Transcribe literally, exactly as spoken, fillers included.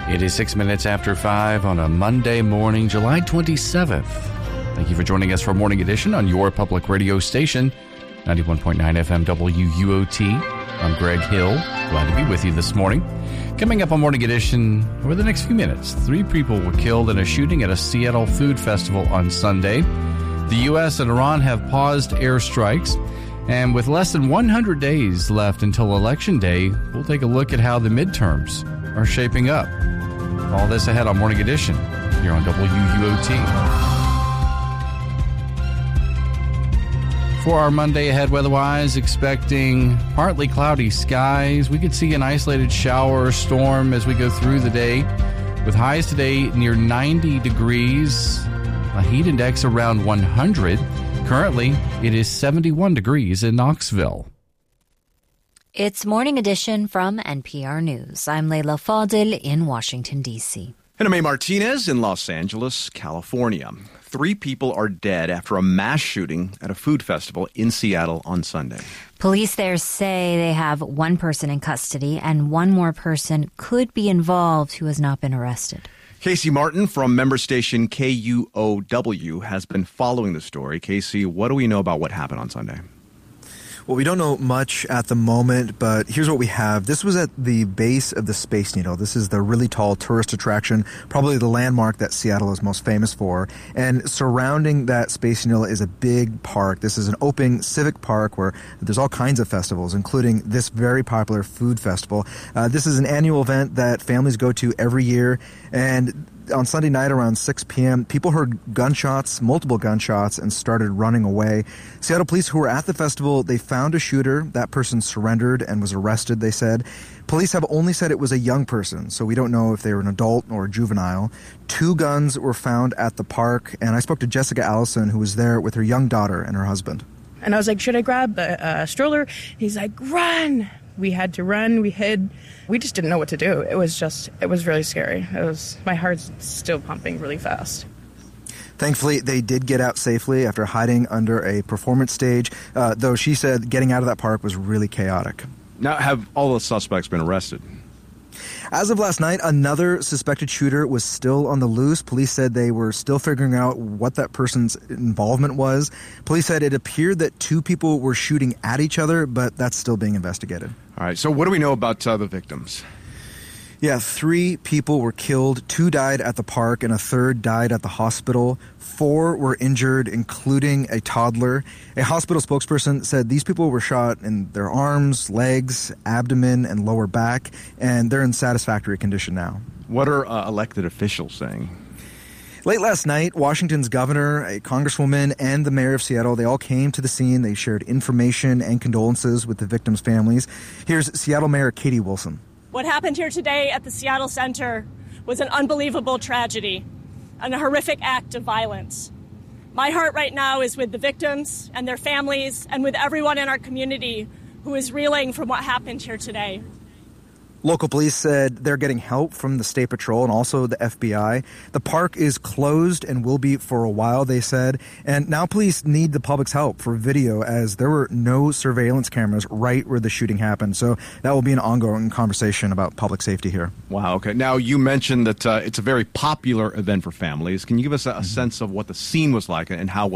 It is six minutes after five on a Monday morning, July twenty-seventh. Thank you for joining us for Morning Edition on your public radio station, ninety-one point nine F M W U O T. I'm Greg Hill. Glad to be with you this morning. Coming up on Morning Edition, over the next few minutes, three people were killed in a shooting at a Seattle food festival on Sunday. The U S and Iran have paused airstrikes. And with less than one hundred days left until Election Day, we'll take a look at how the midterms are shaping up. All this ahead on Morning Edition here on W U O T. For our Monday ahead weather-wise, expecting partly cloudy skies. We could see an isolated shower or storm as we go through the day, with highs today near ninety degrees, a heat index around one hundred. Currently, it is seventy-one degrees in Knoxville. It's Morning Edition from N P R News. I'm Leila Fadil in Washington, D C. And I'm A. Martinez in Los Angeles, California. Three people are dead after a mass shooting at a food festival in Seattle on Sunday. Police there say they have one person in custody and one more person could be involved who has not been arrested. Casey Martin from member station K U O W has been following the story. Casey, what do we know about what happened on Sunday? Well, we don't know much at the moment, but here's what we have. This was at the base of the Space Needle. This is the really tall tourist attraction, probably the landmark that Seattle is most famous for. And surrounding that Space Needle is a big park. This is an open civic park where there's all kinds of festivals, including this very popular food festival. Uh, this is an annual event that families go to every year, and on Sunday night around six p.m., people heard gunshots, multiple gunshots, and started running away. Seattle police who were at the festival, they found a shooter. That person surrendered and was arrested, they said. Police have only said it was a young person, so we don't know if they were an adult or a juvenile. Two guns were found at the park, and I spoke to Jessica Allison, who was there with her young daughter and her husband. And I was like, should I grab a, a stroller? He's like, run! We had to run, we hid. We just didn't know what to do. It was just, it was really scary. It was, my heart's still pumping really fast. Thankfully, they did get out safely after hiding under a performance stage, uh, though she said getting out of that park was really chaotic. Now, have all the suspects been arrested? As of last night, another suspected shooter was still on the loose. Police said they were still figuring out what that person's involvement was. Police said it appeared that two people were shooting at each other, but that's still being investigated. All right, so what do we know about uh, the victims? Yeah, three people were killed. Two died at the park and a third died at the hospital. Four were injured, including a toddler. A hospital spokesperson said these people were shot in their arms, legs, abdomen, and lower back, and they're in satisfactory condition now. What are uh, elected officials saying? Late last night, Washington's governor, a congresswoman, and the mayor of Seattle, they all came to the scene. They shared information and condolences with the victims' families. Here's Seattle Mayor Katie Wilson. What happened here today at the Seattle Center was an unbelievable tragedy and a horrific act of violence. My heart right now is with the victims and their families and with everyone in our community who is reeling from what happened here today. Local police said they're getting help from the State Patrol and also the F B I. The park is closed and will be for a while, they said. And now police need the public's help for video as there were no surveillance cameras right where the shooting happened. So that will be an ongoing conversation about public safety here. Wow, okay. Now, you mentioned that uh, it's a very popular event for families. Can you give us a, a sense of what the scene was like and how